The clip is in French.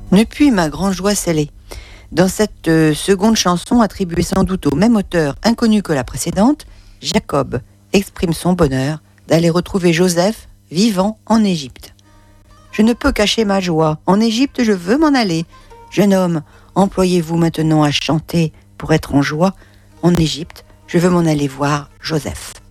Ne puis ma grande joie scellée. Dans cette seconde chanson, attribuée sans doute au même auteur inconnu que la précédente, Jacob exprime son bonheur d'aller retrouver Joseph vivant en Égypte. Je ne peux cacher ma joie. En Égypte, je veux m'en aller. Jeune homme, employez-vous maintenant à chanter pour être en joie. En Égypte, je veux m'en aller voir Joseph.